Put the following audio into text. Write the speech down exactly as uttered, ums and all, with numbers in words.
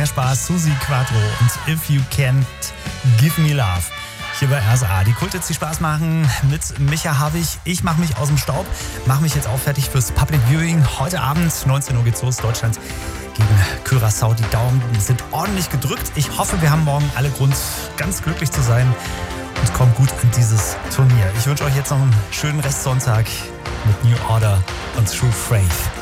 Spaß. Susi Quattro und If You Can't Give Me Love. Hier bei R S A. Die Kult jetzt die Spaß machen mit Micha Havig. Ich mache mich aus dem Staub, mache mich jetzt auch fertig fürs Public Viewing. Heute Abend, neunzehn Uhr geht's los, Deutschland gegen Curaçao. Die Daumen sind ordentlich gedrückt. Ich hoffe, wir haben morgen alle Grund, ganz glücklich zu sein und kommen gut in dieses Turnier. Ich wünsche euch jetzt noch einen schönen Restsonntag mit New Order und True Faith.